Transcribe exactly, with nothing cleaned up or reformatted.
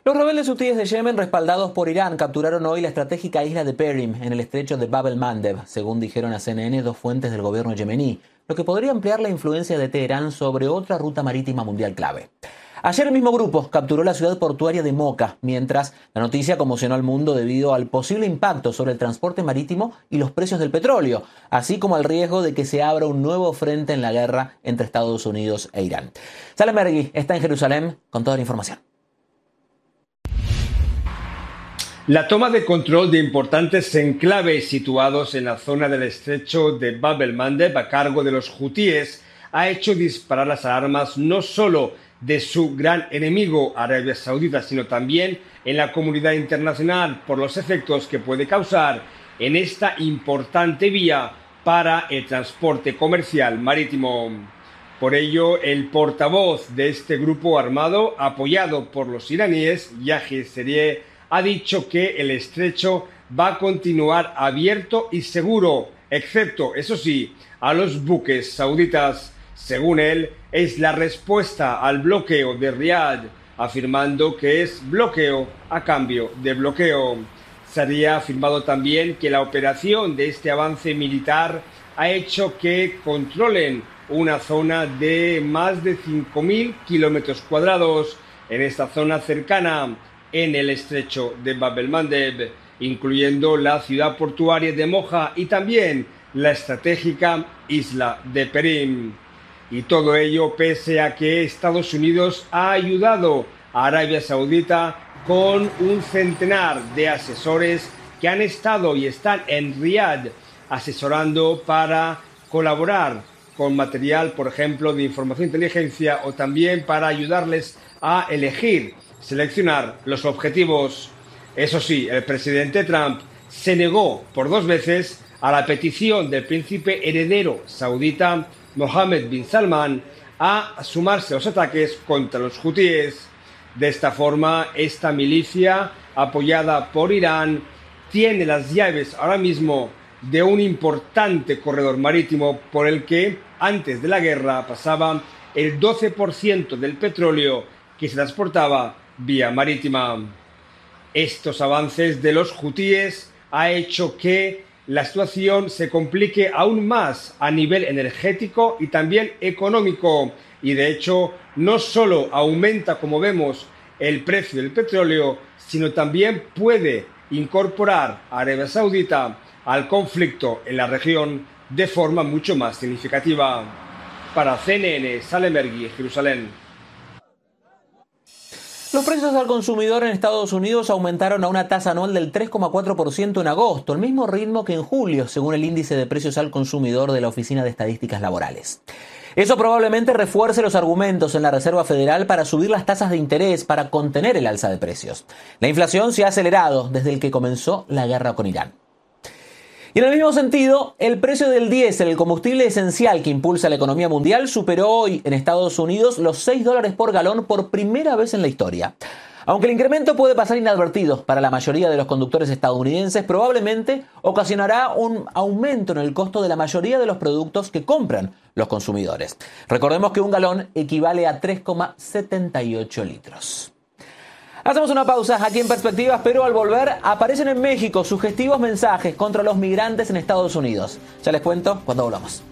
Los rebeldes hutíes de Yemen, respaldados por Irán, capturaron hoy la estratégica isla de Perim, en el estrecho de Bab el-Mandeb, según dijeron a C N N dos fuentes del gobierno yemení, lo que podría ampliar la influencia de Teherán sobre otra ruta marítima mundial clave. Ayer el mismo grupo capturó la ciudad portuaria de Moca, mientras la noticia conmocionó al mundo debido al posible impacto sobre el transporte marítimo y los precios del petróleo, así como al riesgo de que se abra un nuevo frente en la guerra entre Estados Unidos e Irán. Salem Mergui está en Jerusalén con toda la información. La toma de control de importantes enclaves situados en la zona del estrecho de Bab el-Mandeb a cargo de los hutíes ha hecho disparar las alarmas no solo de su gran enemigo Arabia Saudita, sino también en la comunidad internacional por los efectos que puede causar en esta importante vía para el transporte comercial marítimo. Por ello, el portavoz de este grupo armado, apoyado por los iraníes, Yahya Serey, ha dicho que el estrecho va a continuar abierto y seguro, excepto, eso sí, a los buques sauditas. Según él, es la respuesta al bloqueo de Riad, afirmando que es bloqueo a cambio de bloqueo. Serey ha afirmado también que la operación de este avance militar ha hecho que controlen una zona de más de cinco mil kilómetros cuadrados en esta zona cercana en el estrecho de Bab el-Mandeb, incluyendo la ciudad portuaria de Moja y también la estratégica isla de Perim. Y todo ello pese a que Estados Unidos ha ayudado a Arabia Saudita con un centenar de asesores que han estado y están en Riad asesorando para colaborar con material, por ejemplo, de información e inteligencia, o también para ayudarles a elegir, seleccionar los objetivos. Eso sí, el presidente Trump se negó por dos veces a la petición del príncipe heredero saudita Mohammed bin Salman a sumarse a los ataques contra los hutíes. De esta forma, esta milicia, apoyada por Irán, tiene las llaves ahora mismo de un importante corredor marítimo por el que, antes de la guerra, pasaba el doce por ciento del petróleo que se transportaba vía marítima. Estos avances de los hutíes ha hecho que la situación se complique aún más a nivel energético y también económico, y de hecho no solo aumenta, como vemos, el precio del petróleo, sino también puede incorporar a Arabia Saudita al conflicto en la región de forma mucho más significativa. Para C N N, Salem Mergui, Jerusalén. Los precios al consumidor en Estados Unidos aumentaron a una tasa anual del tres coma cuatro por ciento en agosto, el mismo ritmo que en julio, según el índice de precios al consumidor de la Oficina de Estadísticas Laborales. Eso probablemente refuerce los argumentos en la Reserva Federal para subir las tasas de interés para contener el alza de precios. La inflación se ha acelerado desde el que comenzó la guerra con Irán. Y en el mismo sentido, el precio del diésel, el combustible esencial que impulsa la economía mundial, superó hoy en Estados Unidos los seis dólares por galón por primera vez en la historia. Aunque el incremento puede pasar inadvertido para la mayoría de los conductores estadounidenses, probablemente ocasionará un aumento en el costo de la mayoría de los productos que compran los consumidores. Recordemos que un galón equivale a tres coma setenta y ocho litros. Hacemos una pausa aquí en Perspectivas, pero al volver aparecen en México sugestivos mensajes contra los migrantes en Estados Unidos. Ya les cuento cuando volvamos.